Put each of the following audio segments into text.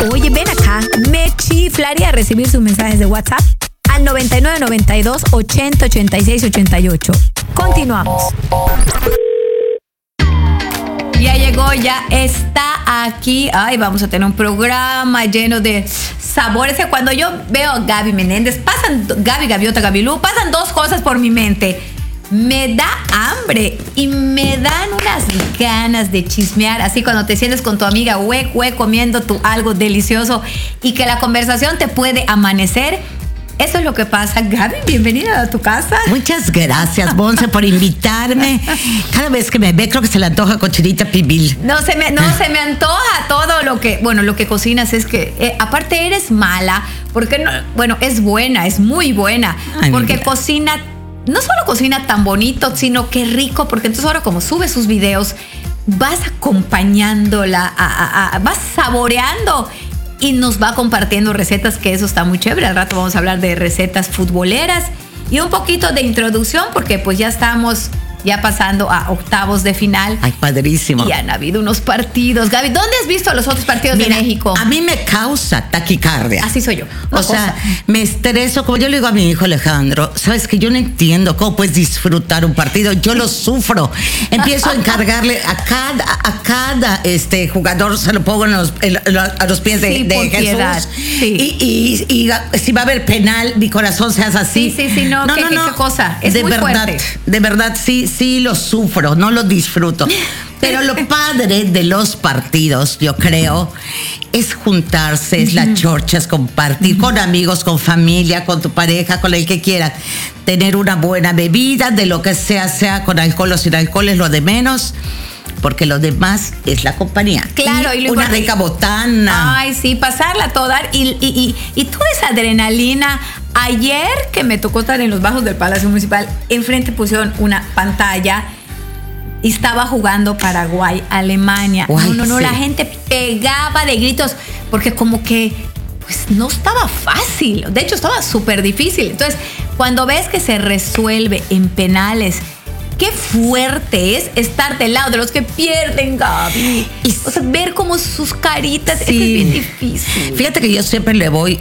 Oye, ven acá. Me chiflaría recibir sus mensajes de WhatsApp al 9992 80 86 88. Continuamos. Ya llegó, ya está aquí. Ay, vamos a tener un programa lleno de sabores. Cuando yo veo a Gaby Menéndez, Gaby Gaviota, Gabilú, pasan dos cosas por mi mente. Me da hambre y me dan unas ganas de chismear. Así cuando te sientes con tu amiga comiendo algo delicioso y que la conversación te puede amanecer. Eso es lo que pasa. Gaby, bienvenida a tu casa. Muchas gracias, Monse, por invitarme. Cada vez que me ve, creo que se le antoja cochinita pibil. No se me antoja todo lo que cocinas. Es que, aparte eres mala, porque no, bueno, es buena, es muy buena. Ay, porque cocina, no solo cocina tan bonito, sino que rico, porque entonces ahora como sube sus videos, vas acompañándola, vas saboreando. Y nos va compartiendo recetas, que eso está muy chévere. Al rato vamos a hablar de recetas futboleras y un poquito de introducción, porque pues ya estamos pasando a octavos de final. Ay, padrísimo. Y han habido unos partidos. Gaby, ¿dónde has visto los otros partidos de México? A mí me causa taquicardia. Así soy yo. O sea, me estreso. Como yo le digo a mi hijo Alejandro, sabes que yo no entiendo cómo puedes disfrutar un partido. Yo lo sufro. Empiezo a encargarle a cada jugador, se lo pongo a los pies de Jesús. Sí. Y si va a haber penal, mi corazón se hace así. Sí, no. ¿Qué cosa? Es muy fuerte. De verdad, sí lo sufro, no lo disfruto. Pero lo padre de los partidos, yo creo, es juntarse, es la chorcha, es compartir con amigos, con familia, con tu pareja, con el que quieras. Tener una buena bebida, de lo que sea con alcohol o sin alcohol, es lo de menos. Porque lo demás es la compañía. Claro, y una rica botana. Ay, sí, pasarla toda. Y toda esa adrenalina. Ayer que me tocó estar en los bajos del Palacio Municipal, enfrente pusieron una pantalla y estaba jugando Paraguay, Alemania. No, sí. La gente pegaba de gritos porque como que pues no estaba fácil. De hecho, estaba súper difícil. Entonces, cuando ves que se resuelve en penales, qué fuerte es estar del lado de los que pierden, Gaby. O sea, ver como sus caritas, sí. Es bien difícil. Fíjate que yo siempre le voy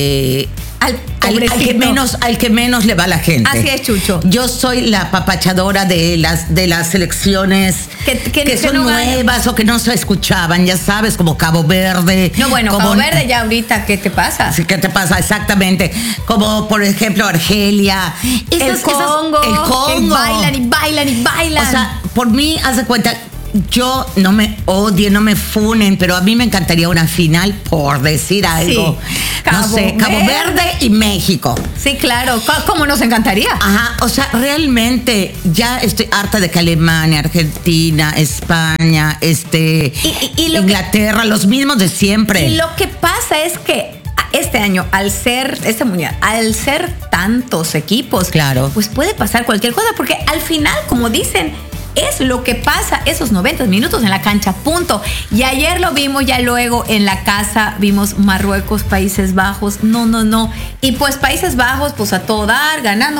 al que menos le va a la gente. Así es, Chucho. Yo soy la apapachadora de las selecciones que son nuevas o que no se escuchaban, ya sabes, como Cabo Verde. No, bueno, Cabo Verde ya ahorita, ¿qué te pasa? Sí, ¿qué te pasa? Exactamente. Como, por ejemplo, Argelia. El Congo. Que bailan. O sea, por mí, haz de cuenta, yo no me odie, no me funen, pero a mí me encantaría una final, por decir algo. Sí. Cabo Verde y México. Sí, claro. ¿Cómo nos encantaría? Ajá, o sea, realmente ya estoy harta de que Alemania, Argentina, España, Inglaterra, los mismos de siempre. Y lo que pasa es que este año, este mundial, al ser tantos equipos, claro, pues puede pasar cualquier cosa, porque al final, como dicen, es lo que pasa esos 90 minutos en la cancha, punto. Y ayer lo vimos, ya luego en la casa vimos Marruecos, Países Bajos, no. Y pues Países Bajos, pues a todo dar, ganando,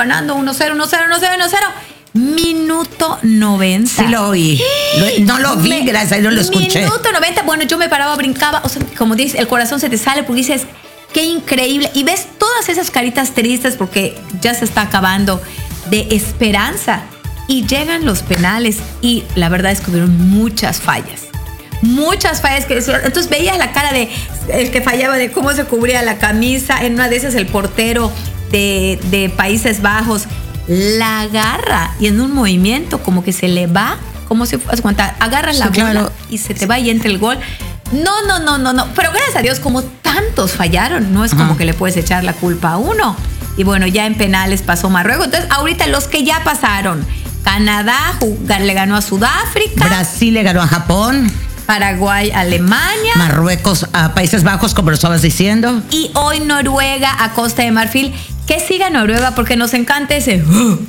1-0. Minuto 90. Sí lo oí. No lo vi, gracias a Dios lo escuché. Minuto 90, bueno, yo me paraba, brincaba, o sea, como dices, el corazón se te sale porque dices, qué increíble. Y ves todas esas caritas tristes porque ya se está acabando, de esperanza. Y llegan los penales y la verdad es que hubieron muchas fallas que decían. Entonces veías la cara de el que fallaba, de cómo se cubría la camisa. En una de esas el portero de Países Bajos la agarra y en un movimiento como que se le va, como si agarras la bola, claro, y se te va y entra el gol. No. Pero gracias a Dios, como tantos fallaron, no es como que le puedes echar la culpa a uno. Y bueno, ya en penales pasó Marruecos. Entonces ahorita los que ya pasaron: Canadá le ganó a Sudáfrica, Brasil le ganó a Japón, Paraguay, Alemania, Marruecos a Países Bajos, como lo estabas diciendo, y hoy Noruega a Costa de Marfil. Que siga Noruega porque nos encanta ese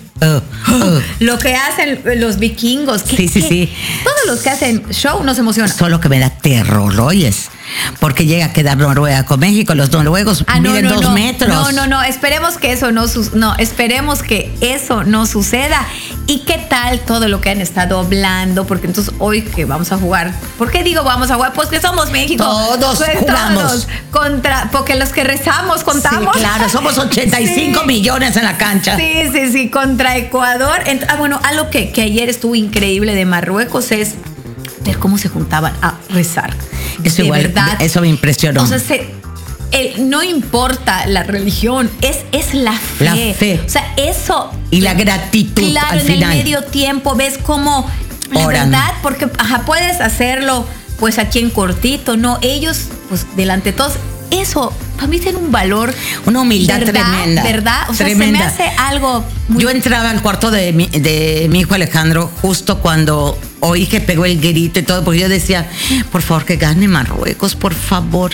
lo que hacen los vikingos. Sí. Todos los que hacen show nos emocionan. Solo que me da terror, oyes. porque llega a quedar Noruega con México. Los noruegos miden 2 metros. No, esperemos que eso esperemos que eso no suceda. ¿Y qué tal todo lo que han estado hablando? Porque entonces hoy que vamos a jugar, ¿por qué digo vamos a jugar? Pues que somos México. Todos jugamos. Porque los que rezamos contamos. Sí, claro, somos 85 millones en la cancha. Sí, contra Ecuador. Bueno, algo que ayer estuvo increíble de Marruecos es ver cómo se juntaban a rezar. Eso de igual, verdad. Eso me impresionó. O sea, no importa la religión, es la fe. La fe. O sea, eso. Y la gratitud claro, al final. En el medio tiempo ves cómo, la oran. verdad, porque puedes hacerlo pues aquí en cortito, ¿no? Ellos, pues delante de todos, eso para mí tiene un valor. Una humildad tremenda. ¿Verdad? O sea, tremenda. se me hace algo muy... Yo entraba al cuarto de mi hijo Alejandro justo cuando oí que pegó el grito y todo, porque yo decía, por favor, que gane Marruecos, por favor.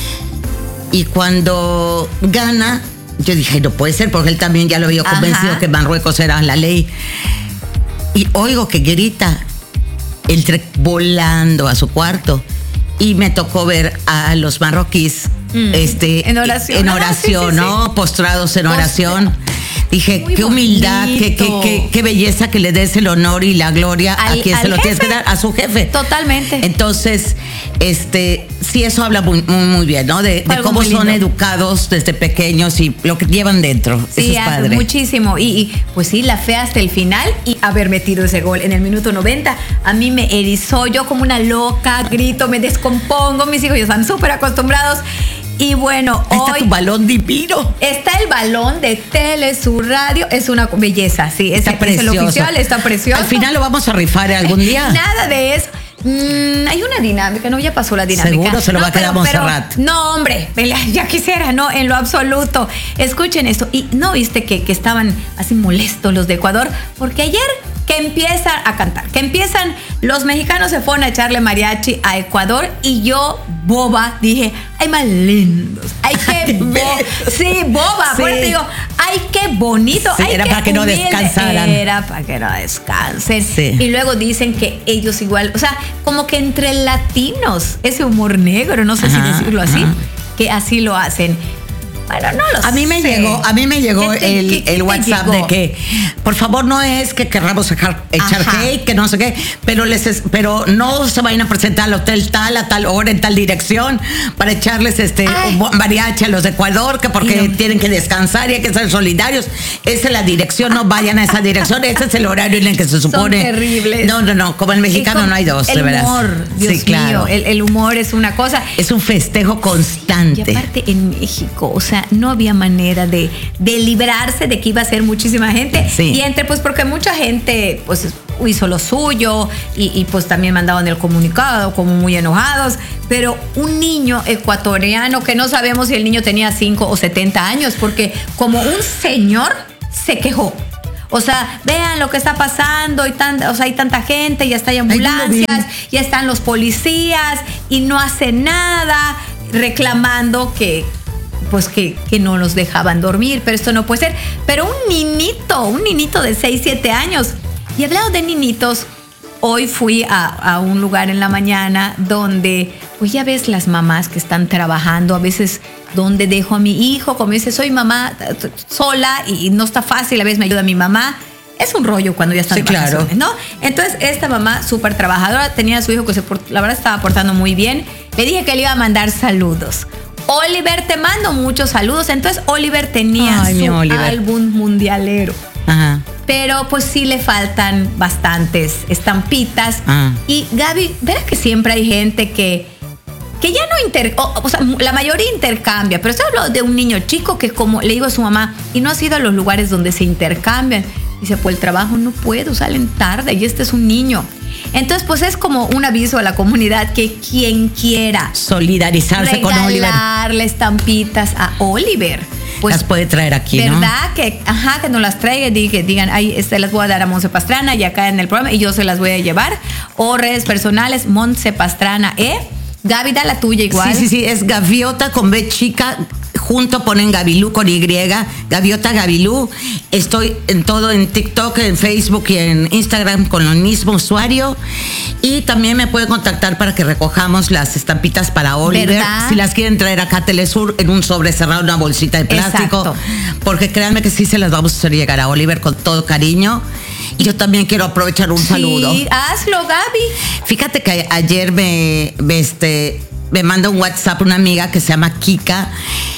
Y cuando gana, yo dije, no puede ser, porque él también ya lo había convencido que Marruecos era la ley. Y oigo que grita, volando a su cuarto. Y me tocó ver a los marroquíes en oración, sí. ¿No? Postrados en oración. Dije, muy qué humildad, qué belleza que le des el honor y la gloria a quien se lo tienes que dar, a su jefe. Totalmente. Entonces, sí, eso habla muy bien, ¿no? De cómo son educados desde pequeños y lo que llevan dentro. Sí, eso es padre. Muchísimo. Y pues sí, la fe hasta el final y haber metido ese gol en el minuto 90. A mí me erizó, yo como una loca, grito, me descompongo, mis hijos ya están súper acostumbrados. Y bueno, hoy está tu balón divino. Está el balón de Telesur Radio. Es una belleza, sí. Está precioso. Es el oficial, está precioso. Al final lo vamos a rifar algún día. Nada de eso. Hay una dinámica, no, ya pasó la dinámica. Seguro se lo va a quedar Montserrat. No, hombre, ya quisiera, no, en lo absoluto. Escuchen esto. Y no viste que estaban así molestos los de Ecuador, porque ayer que empiezan a cantar, que empiezan, los mexicanos se fueron a echarle mariachi a Ecuador y yo, boba, dije, ay, más lindos, ay, qué sí, boba, sí. Por eso digo, ay, qué bonito, sí, ay, era qué para que no descansaran. Era para que no descansen. Sí. Y luego dicen que ellos igual, o sea, como que entre latinos, ese humor negro, no sé si decirlo así, que así lo hacen. Bueno, no lo sé. A mí me llegó el WhatsApp de que, por favor, no es que querramos echar hate, que no sé qué, pero no se vayan a presentar al hotel tal, a tal hora, en tal dirección, para echarles un mariachi a los de Ecuador, que porque tienen que descansar y hay que ser solidarios. Esa es la dirección, no vayan a esa dirección, ese es el horario en el que se supone. Son terribles. No, como el mexicano no hay dos, de verdad. El humor, Dios mío, claro. El humor es una cosa. Es un festejo constante. Y aparte en México, o sea, no había manera de librarse de que iba a ser muchísima gente. Sí. Y pues porque mucha gente pues hizo lo suyo y pues también mandaban el comunicado como muy enojados, pero un niño ecuatoriano que no sabemos si el niño tenía 5 o 70 años, porque como un señor se quejó. O sea, vean lo que está pasando, hay tanta gente, ya está hay ambulancias, ya están los policías y no hace nada, reclamando que no los dejaban dormir, pero esto no puede ser. Pero un niñito de 6, 7 años. Y hablando de niñitos, hoy fui a un lugar en la mañana donde, pues ya ves las mamás que están trabajando, a veces donde dejo a mi hijo, como dice, soy mamá sola y no está fácil, a veces me ayuda mi mamá. Es un rollo cuando ya están de vacaciones, claro, ¿no? Entonces, esta mamá súper trabajadora, tenía a su hijo que la verdad estaba portando muy bien. Le dije que le iba a mandar saludos. Oliver, te mando muchos saludos. Entonces Oliver tenía su álbum mundialero. Ajá. Pero pues sí le faltan bastantes estampitas. Y Gaby, verás que siempre hay gente que ya no o sea, la mayoría intercambia, pero estoy hablando de un niño chico que, como le digo a su mamá, y no ha ido a los lugares donde se intercambian. Dice, pues el trabajo no puedo, salen tarde y este es un niño. Entonces, pues es como un aviso a la comunidad que quien quiera solidarizarse con Oliver, regalarle estampitas a Oliver, pues las puede traer aquí, ¿verdad? ¿no? ¿Verdad? Que nos las traiga y que digan, ahí las voy a dar a Montse Pastrana y acá en el programa y yo se las voy a llevar. O redes personales, Montse Pastrana, Gaby, da la tuya igual. Sí, es Gaviota con B chica, junto ponen Gavilú con Y, Gaviota Gavilú. Estoy en todo, en TikTok, en Facebook y en Instagram con el mismo usuario. Y también me pueden contactar para que recojamos las estampitas para Oliver. ¿Verdad? Si las quieren traer acá a Telesur en un sobre cerrado, una bolsita de plástico. Exacto. Porque créanme que sí se las vamos a hacer llegar a Oliver con todo cariño. Y yo también quiero aprovechar un saludo. Sí, hazlo, Gaby. Fíjate que ayer me manda un WhatsApp una amiga que se llama Kika.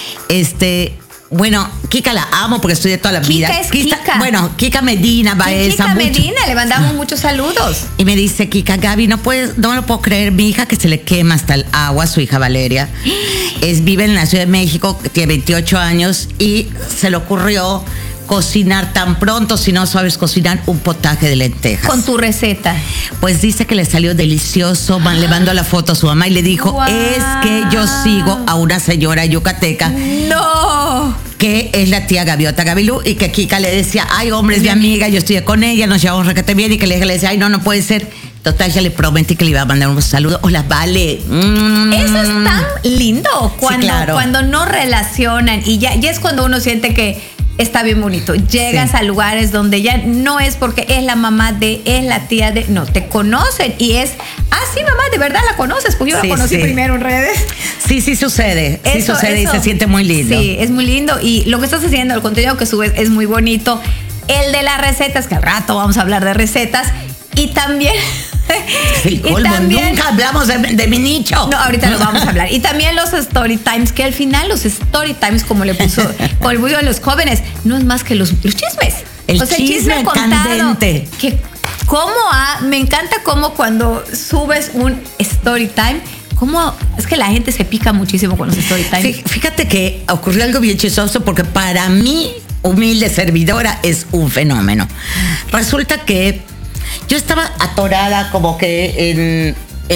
Bueno, Kika la amo porque estudié toda la vida. Kika es Kika. Bueno, Kika Medina, Baeza. Kika Medina, le mandamos muchos saludos. Y me dice, Kika, Gaby, no me lo puedo creer. Mi hija que se le quema hasta el agua, su hija Valeria, vive en la Ciudad de México, tiene 28 años y se le ocurrió cocinar tan pronto, si no sabes cocinar, un potaje de lentejas. Con tu receta. Pues dice que le salió delicioso. Le mandó la foto a su mamá y le dijo, Wow. es que yo sigo a una señora yucateca No. que es la tía Gaviota Gavilú y que Kika le decía, ay, hombre, es mi amiga, yo estudié con ella, nos llevamos requete bien, y que le decía, ay, no puede ser. Total, ya le prometí que le iba a mandar un saludo. Hola, Vale. Eso es tan lindo Sí, claro. cuando no relacionan y ya es cuando uno siente que está bien bonito. Llegas Sí. a lugares donde ya no es porque es la mamá de, es la tía de, no, te conocen y es, sí, mamá, de verdad la conoces, pues yo Sí, la conocí sí. primero en redes. Sí sucede. Sí Eso, sucede eso. y se siente muy lindo. Sí, es muy lindo y lo que estás haciendo, el contenido que subes es muy bonito. El de las recetas, que al rato vamos a hablar de recetas y también... Sí, colmo, nunca hablamos de mi nicho. No, ahorita lo vamos a hablar. Y también los story times, que al final los story times, como le puso a los jóvenes, no es más que los chismes. El chisme candente. Que me encanta cómo cuando subes un story time, es que la gente se pica muchísimo con los story times. Fíjate que ocurrió algo bien chistoso porque para mí, humilde servidora, es un fenómeno. Resulta que yo estaba atorada como que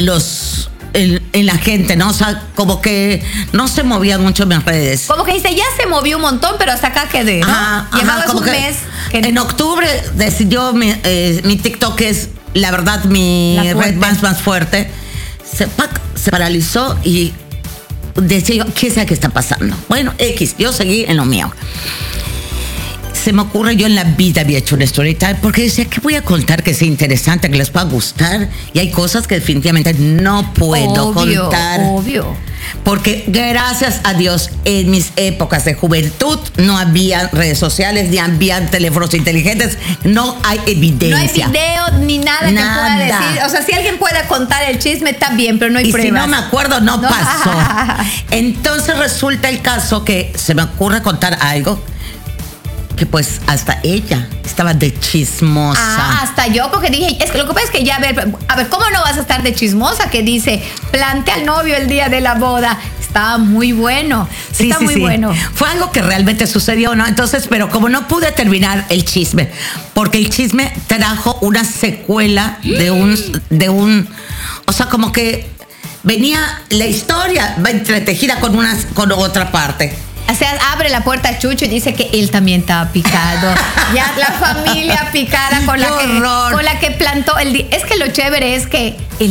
en la gente, ¿no? O sea, como que no se movían mucho mis redes. Como que dice, ya se movió un montón, pero hasta acá quedé, ¿no? Llevabas como un que mes. En octubre decidió mi TikTok es, la verdad, mi red más fuerte. Se paralizó y decía yo, ¿qué sé qué está pasando? Bueno, yo seguí en lo mío. Se me ocurre, yo en la vida había hecho un story time porque decía, ¿qué voy a contar que sea interesante, que les pueda gustar? Y hay cosas que definitivamente no puedo contar. Obvio. Porque gracias a Dios, en mis épocas de juventud no había redes sociales, ni había teléfonos inteligentes, no hay evidencia. No hay video ni nada que pueda decir. O sea, si alguien puede contar el chisme, está bien, pero no hay pruebas. Y si no me acuerdo, no pasó. Entonces resulta el caso que se me ocurre contar algo que pues hasta ella estaba de chismosa. Hasta yo, porque dije, es que lo que pasa es que ya, a ver, ¿cómo no vas a estar de chismosa? Que dice, plantea al novio el día de la boda. Estaba muy bueno. Está muy bueno. Fue algo que realmente sucedió, ¿no? Entonces, pero como no pude terminar el chisme, porque el chisme trajo una secuela de un, o sea, como que venía la historia, va entretejida con otra parte. O sea, abre la puerta a Chucho y dice que él también estaba picado. Ya la familia picada con la que plantó el día. Es que lo chévere es que